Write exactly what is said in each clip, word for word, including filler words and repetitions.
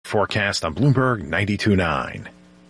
Forecast on Bloomberg ninety-two point nine.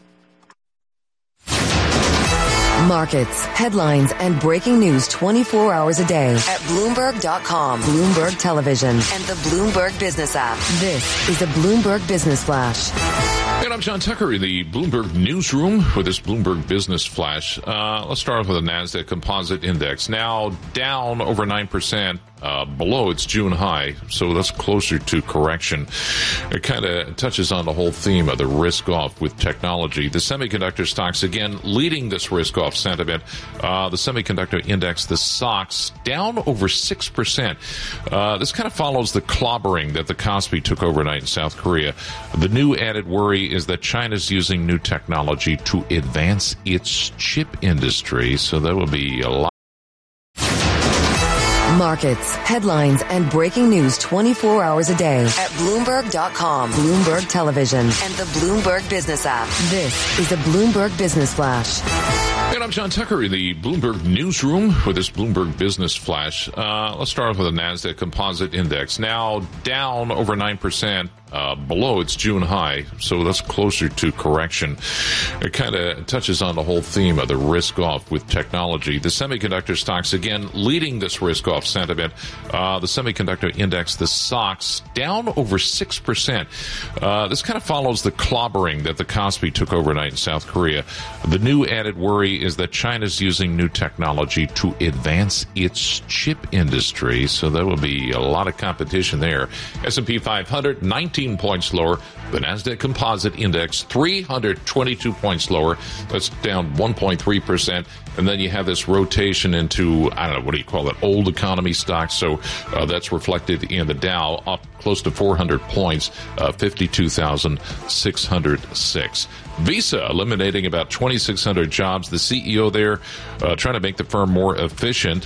Markets, headlines, and breaking news twenty-four hours a day at Bloomberg dot com, Bloomberg Television, and the Bloomberg Business app. This is the Bloomberg Business Flash. And I'm John Tucker in the Bloomberg Newsroom with this Bloomberg Business Flash. Uh, let's start off with the NASDAQ Composite Index. Now down over nine percent. Uh, below its June high, so that's closer to correction. It kind of touches on the whole theme of the risk-off with technology. The semiconductor stocks, again, leading this risk-off sentiment. Uh, the semiconductor index, the S O X, down over six percent. Uh, this kind of follows the clobbering that the Kospi took overnight in South Korea. The new added worry is that China's using new technology to advance its chip industry, so that will be a lot. Markets, headlines, and breaking news twenty-four hours a day at Bloomberg dot com, Bloomberg Television, and the Bloomberg Business app. This is the Bloomberg Business Flash. And I'm John Tucker in the Bloomberg Newsroom with this Bloomberg Business Flash. Uh, let's start off with the NASDAQ Composite Index. Now down over nine percent. Uh, below its June high, so that's closer to correction. It kind of touches on the whole theme of the risk-off with technology. The semiconductor stocks, again, leading this risk-off sentiment. Uh, the semiconductor index, the S O X, down over six percent. Uh, this kind of follows the clobbering that the Kospi took overnight in South Korea. The new added worry is that China's using new technology to advance its chip industry, so there will be a lot of competition there. S and P five hundred, nineteen points lower. The NASDAQ Composite Index, three hundred twenty-two points lower. That's down one point three percent. And then you have this rotation into, I don't know, what do you call it, old economy stocks. So uh, that's reflected in the Dow, up close to four hundred points, uh, fifty-two thousand six hundred six. Visa eliminating about twenty-six hundred jobs. The C E O there uh, trying to make the firm more efficient.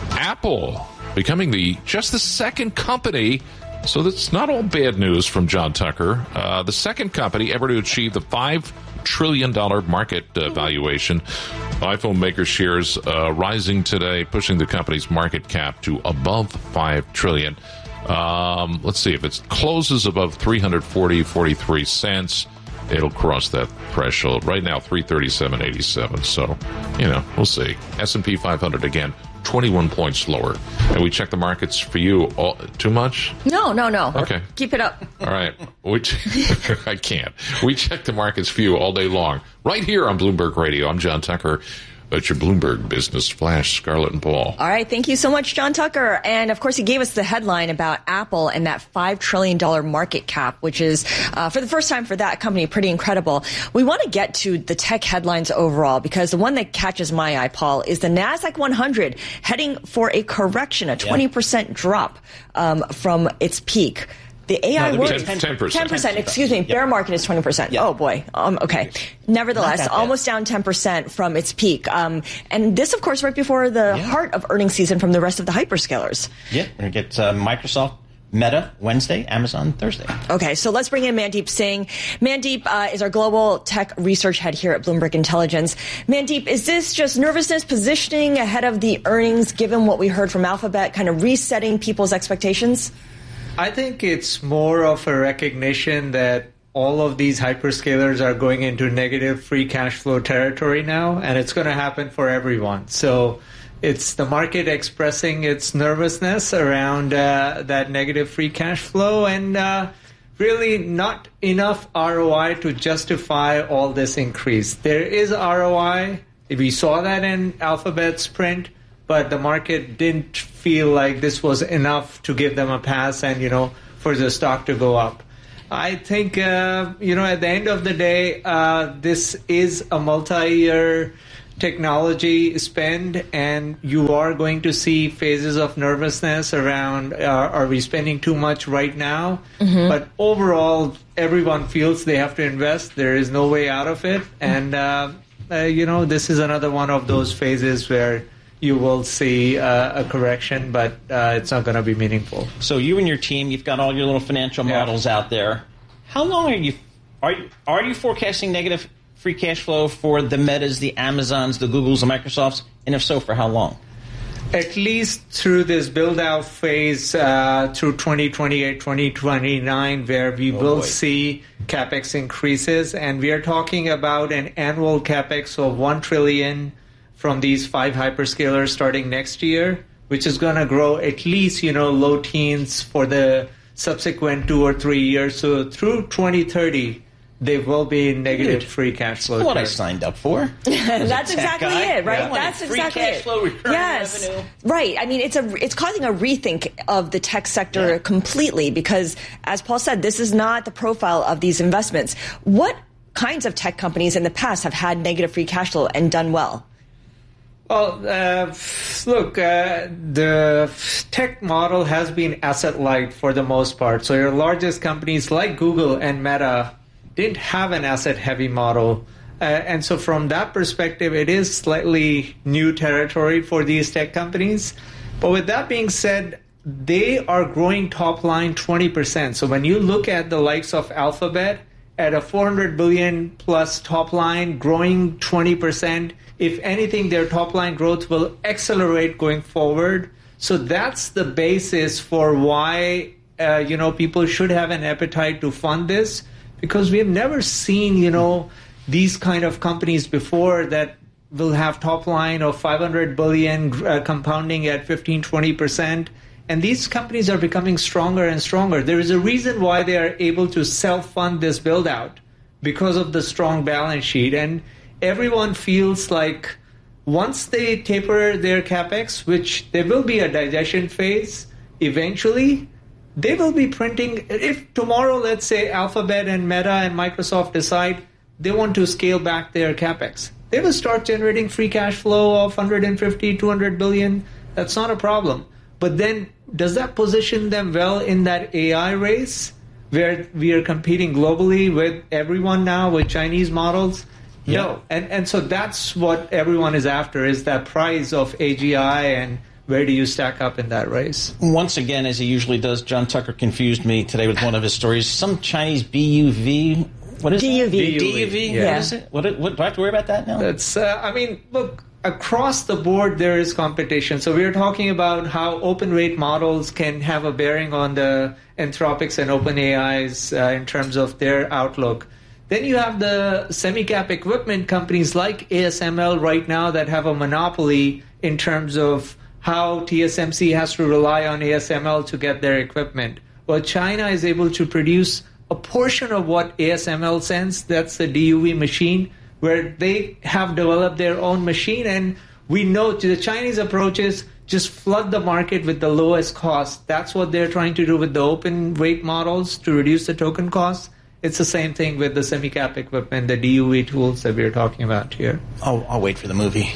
Apple becoming the just the second company. So that's not all bad news from John Tucker. Uh, the second company ever to achieve the five trillion dollars market uh, valuation. iPhone maker shares uh, rising today, pushing the company's market cap to above five trillion dollars. Um, let's see, if it closes above three hundred forty, forty-three cents, it'll cross that threshold. Right now, three thirty-seven eighty-seven. So, you know, we'll see. S and P five hundred again, twenty-one points lower. And we check the markets for you. All, too much? No, no, no. Okay. Keep it up. All right. We I can't. We check the markets for you all day long. Right here on Bloomberg Radio. I'm John Tucker. That's your Bloomberg Business Flash, Scarlett and Paul. All right. Thank you so much, John Tucker. And, of course, he gave us the headline about Apple and that five trillion dollars market cap, which is, uh, for the first time for that company, pretty incredible. We want to get to the tech headlines overall because the one that catches my eye, Paul, is the NASDAQ one hundred heading for a correction, a twenty percent yeah. drop um, from its peak. The A I no, worries. ten percent. ten percent, excuse me. Yep. Bear market is twenty percent. Yep. Oh, boy. Um, okay. Nevertheless, almost down ten percent from its peak. Um, and this, of course, right before the yeah. heart of earnings season from the rest of the hyperscalers. Yeah, we're going to get uh, Microsoft, Meta Wednesday, Amazon Thursday. Okay, so let's bring in Mandeep Singh. Mandeep uh, is our global tech research head here at Bloomberg Intelligence. Mandeep, is this just nervousness, positioning ahead of the earnings, given what we heard from Alphabet, kind of resetting people's expectations? I think it's more of a recognition that all of these hyperscalers are going into negative free cash flow territory now, and it's going to happen for everyone. So it's the market expressing its nervousness around uh, that negative free cash flow and uh, really not enough R O I to justify all this increase. There is R O I. We saw that in Alphabet's print. But the market didn't feel like this was enough to give them a pass and, you know, for the stock to go up. I think, uh, you know, at the end of the day, uh, this is a multi-year technology spend, and you are going to see phases of nervousness around, uh, are we spending too much right now? Mm-hmm. But overall, everyone feels they have to invest. There is no way out of it. And, uh, uh, you know, this is another one of those phases where you will see uh, a correction, but uh, it's not going to be meaningful. So you and your team, you've got all your little financial yeah. models out there. How long are you are you, are you forecasting negative free cash flow for the Metas, the Amazons, the Googles, the Microsofts? And if so, for how long? At least through this build-out phase uh, through twenty twenty-eight, twenty twenty-nine, where we oh will boy. see CapEx increases. And we are talking about an annual CapEx of one trillion dollars from these five hyperscalers starting next year, which is going to grow at least, you know, low teens for the subsequent two or three years. So through twenty thirty, they will be negative Dude, free cash flow. That's what I signed up for. That's exactly guy. it, right? Yeah. That's free exactly cash it. Flow, recurring yes, revenue. Right. I mean, it's a it's causing a rethink of the tech sector yeah. completely because, as Paul said, this is not the profile of these investments. What kinds of tech companies in the past have had negative free cash flow and done well? Well, uh, look, uh, the tech model has been asset-light for the most part. So your largest companies like Google and Meta didn't have an asset-heavy model. Uh, and so from that perspective, it is slightly new territory for these tech companies. But with that being said, they are growing top line twenty percent. So when you look at the likes of Alphabet at a four hundred billion plus top line growing twenty percent, if anything, their top line growth will accelerate going forward. So that's the basis for why, uh, you know, people should have an appetite to fund this, because we have never seen, you know, these kind of companies before that will have top line of five hundred billion uh, compounding at fifteen, twenty percent. And these companies are becoming stronger and stronger. There is a reason why they are able to self-fund this build-out, because of the strong balance sheet. And everyone feels like once they taper their CapEx, which there will be a digestion phase eventually, they will be printing. If tomorrow, let's say, Alphabet and Meta and Microsoft decide they want to scale back their CapEx, they will start generating free cash flow of one hundred fifty, two hundred billion. That's not a problem. But then does that position them well in that A I race where we are competing globally with everyone now with Chinese models? Yeah. No. And and so that's what everyone is after, is that prize of A G I, and where do you stack up in that race? Once again, as he usually does, John Tucker confused me today with one of his stories. Some Chinese B U V. What is D U V. that? D U V? Yeah. What is it? What, what, do I have to worry about that now? That's, uh, I mean, look, across the board there is competition. So we are talking about how open rate models can have a bearing on the Anthropics and OpenAI's uh, in terms of their outlook. Then you have the semi-cap equipment companies like A S M L right now that have a monopoly in terms of how T S M C has to rely on A S M L to get their equipment. Well, China is able to produce a portion of what A S M L sends. That's the D U V machine, where they have developed their own machine. And we know the Chinese approach is just flood the market with the lowest cost. That's what they're trying to do with the open weight models to reduce the token costs. It's the same thing with the semi-cap equipment, the D U V tools that we're talking about here. Oh, I'll wait for the movie.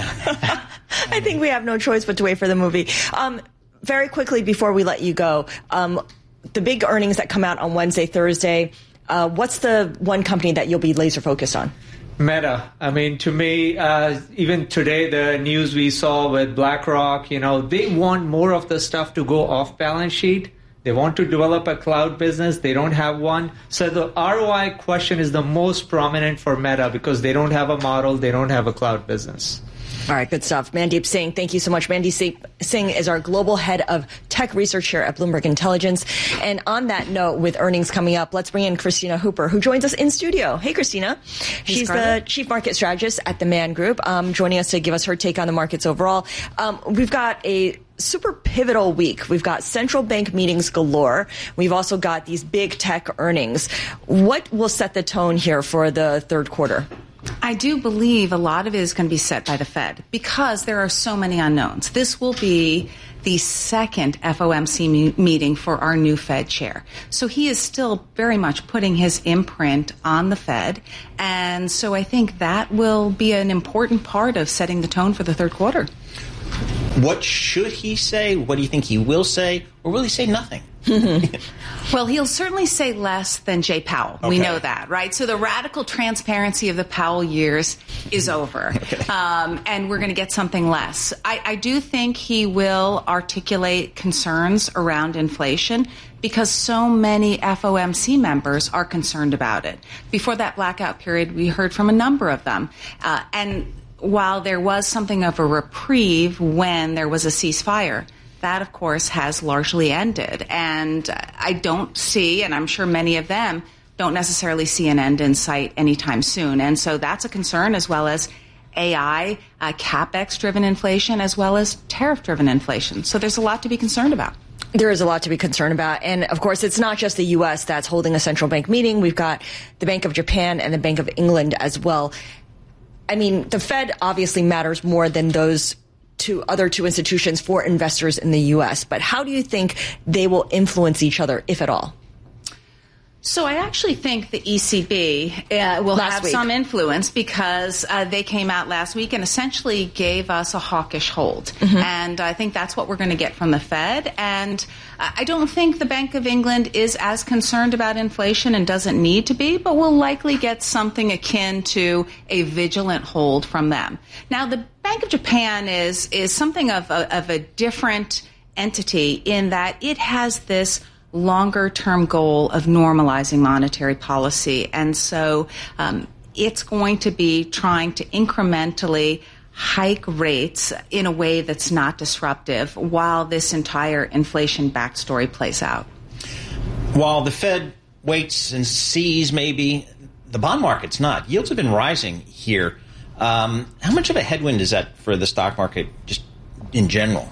I think we have no choice but to wait for the movie. Um, very quickly before we let you go, um, the big earnings that come out on Wednesday, Thursday, uh, what's the one company that you'll be laser focused on? Meta. I mean, to me, uh, even today, the news we saw with BlackRock, you know, they want more of the stuff to go off balance sheet. They want to develop a cloud business. They don't have one. So the R O I question is the most prominent for Meta because they don't have a model. They don't have a cloud business. All right, good stuff. Mandeep Singh, thank you so much. Mandeep Singh is our global head of tech research here at Bloomberg Intelligence. And on that note, with earnings coming up, let's bring in Christina Hooper, who joins us in studio. Hey, Christina. Hey, She's Scarlett. the chief market strategist at the Man Group, um, joining us to give us her take on the markets overall. Um, we've got a super pivotal week. We've got central bank meetings galore. We've also got these big tech earnings. What will set the tone here for the third quarter? I do believe a lot of it is going to be set by the Fed because there are so many unknowns. This will be the second F O M C me- meeting for our new Fed chair. So he is still very much putting his imprint on the Fed. And so I think that will be an important part of setting the tone for the third quarter. What should he say? What do you think he will say? Or will he say nothing? Well, he'll certainly say less than Jay Powell. Okay. We know that, right? So the radical transparency of the Powell years is over. Okay. Um, and we're going to get something less. I, I do think he will articulate concerns around inflation because so many F O M C members are concerned about it. Before that blackout period, we heard from a number of them. Uh, and while there was something of a reprieve when there was a ceasefire, that, of course, has largely ended. And I don't see, and I'm sure many of them don't necessarily see an end in sight anytime soon. And so that's a concern, as well as A I, uh, CapEx-driven inflation, as well as tariff-driven inflation. So there's a lot to be concerned about. There is a lot to be concerned about. And of course, it's not just the U S that's holding a central bank meeting. We've got the Bank of Japan and the Bank of England as well. I mean, the Fed obviously matters more than those two other two institutions for investors in the U S. But how do you think they will influence each other, if at all? So I actually think the E C B uh, will last have week. some influence because uh, they came out last week and essentially gave us a hawkish hold. Mm-hmm. And I think that's what we're going to get from the Fed. And I don't think the Bank of England is as concerned about inflation and doesn't need to be, but we'll likely get something akin to a vigilant hold from them. Now, the Bank of Japan is, is something of a, of a different entity in that it has this longer-term goal of normalizing monetary policy. And so um, it's going to be trying to incrementally hike rates in a way that's not disruptive while this entire inflation backstory plays out. While the Fed waits and sees, maybe, the bond market's not. Yields have been rising here. Um, how much of a headwind is that for the stock market just in general?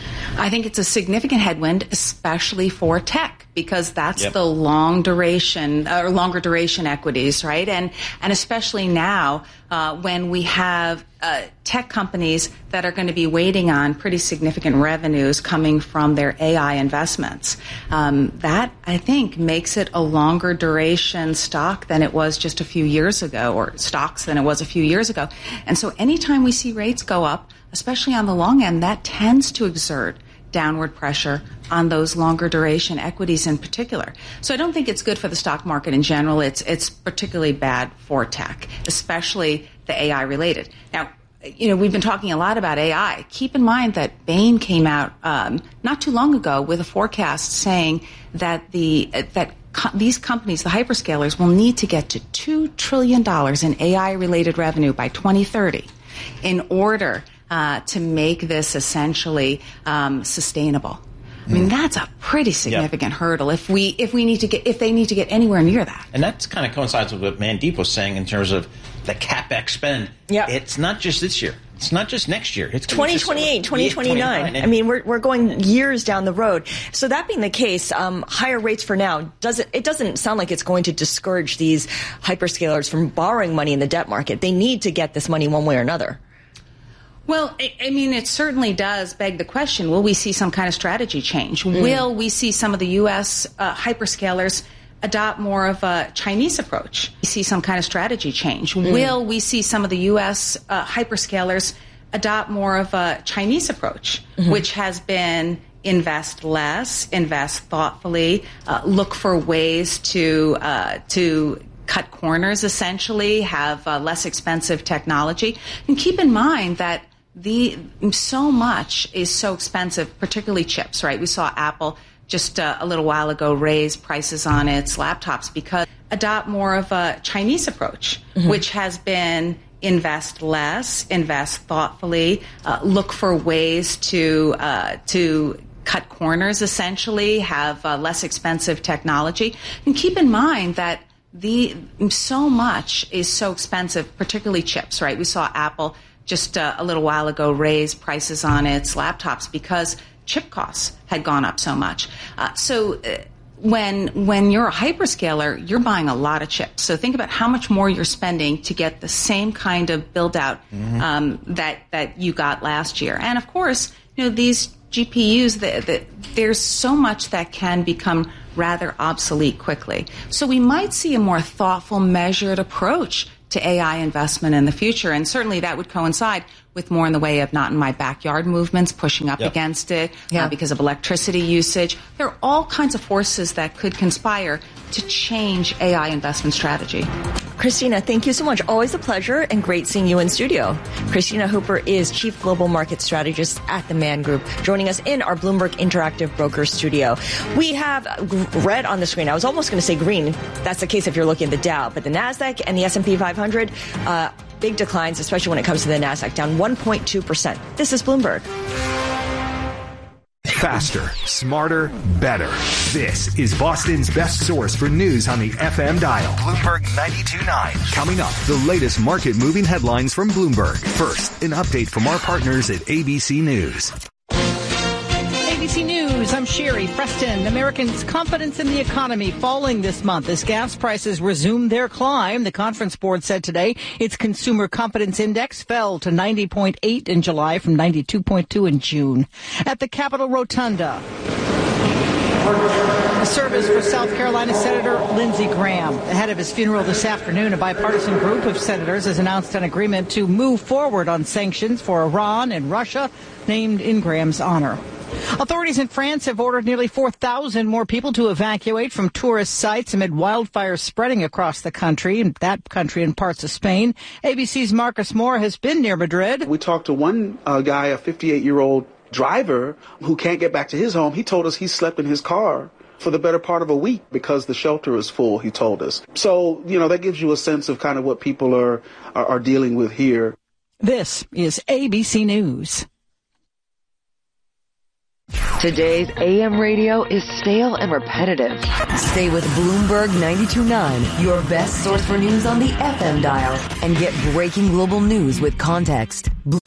I think it's a significant headwind, especially for tech, because that's yep. the long duration or longer duration equities, right? And and especially now uh, when we have uh, tech companies that are going to be waiting on pretty significant revenues coming from their A I investments. Um, that, I think, makes it a longer duration stock than it was just a few years ago, or stocks than it was a few years ago. And so anytime we see rates go up, especially on the long end, that tends to exert downward pressure on those longer duration equities in particular. So I don't think it's good for the stock market in general. It's it's particularly bad for tech, especially the A I related. Now, you know, we've been talking a lot about A I. Keep in mind that Bain came out um, not too long ago with a forecast saying that the uh, that co- these companies, the hyperscalers, will need to get to two trillion dollars in A I related revenue by twenty thirty in order Uh, to make this essentially um, sustainable. I mean, that's a pretty significant yep. hurdle if we if we need to get if they need to get anywhere near that. And that kind of coincides with what Mandeep was saying in terms of the CapEx spend. Yeah, it's not just this year. It's not just next year. It's twenty twenty-eight, twenty twenty-nine. I mean, we're we're going years down the road. So that being the case, um, higher rates for now does it? It doesn't sound like it's going to discourage these hyperscalers from borrowing money in the debt market. They need to get this money one way or another. Well, I mean, it certainly does beg the question, will we see some kind of strategy change? Mm. Will we see some of the U S uh, hyperscalers adopt more of a Chinese approach? We see some kind of strategy change. Mm. Will we see some of the U S uh, hyperscalers adopt more of a Chinese approach, mm-hmm. which has been invest less, invest thoughtfully, uh, look for ways to uh, to cut corners, essentially, have uh, less expensive technology. And keep in mind that The so much is so expensive, particularly chips, right? We saw Apple just uh, a little while ago raise prices on its laptops because adopt more of a Chinese approach, mm-hmm. which has been invest less, invest thoughtfully, uh, look for ways to uh, to cut corners, essentially, have uh, less expensive technology. And keep in mind that the so much is so expensive, particularly chips, right? We saw Apple just uh, a little while ago raise prices on its laptops because chip costs had gone up so much. Uh, so uh, when when you're a hyperscaler, you're buying a lot of chips. So think about how much more you're spending to get the same kind of build out mm-hmm. um, that that you got last year. And of course, you know, these G P Us, the, the, there's so much that can become rather obsolete quickly. So we might see a more thoughtful, measured approach to A I investment in the future. And certainly that would coincide with more in the way of not in my backyard movements, pushing up yep. against it yeah. uh, because of electricity usage. There are all kinds of forces that could conspire to change A I investment strategy. Christina, thank you so much. Always a pleasure and great seeing you in studio. Christina Hooper is Chief Global Market Strategist at the Man Group, joining us in our Bloomberg Interactive Brokers studio. We have red on the screen. I was almost going to say green. That's the case if you're looking at the Dow, but the NASDAQ and the S and P five hundred uh, big declines, especially when it comes to the NASDAQ, down one point two percent. This is Bloomberg. Faster, smarter, better. This is Boston's best source for news on the F M dial. Bloomberg ninety-two point nine. Coming up, the latest market-moving headlines from Bloomberg. First, an update from our partners at A B C News. A B C News, I'm Sherry Preston. Americans' confidence in the economy falling this month as gas prices resume their climb. The Conference Board said today its consumer confidence index fell to ninety point eight in July from ninety-two point two in June. At the Capitol Rotunda, a service for South Carolina Senator Lindsey Graham. Ahead of his funeral this afternoon, a bipartisan group of senators has announced an agreement to move forward on sanctions for Iran and Russia, named in Graham's honor. Authorities in France have ordered nearly four thousand more people to evacuate from tourist sites amid wildfires spreading across the country, and that country in parts of Spain. A B C's Marcus Moore has been near Madrid. We talked to one uh, guy, a fifty-eight-year-old driver who can't get back to his home. He told us he slept in his car for the better part of a week because the shelter is full, he told us. So, you know, that gives you a sense of kind of what people are, are, are dealing with here. This is A B C News. Today's A M radio is stale and repetitive. Stay with Bloomberg ninety-two point nine, your best source for news on the F M dial, and get breaking global news with context.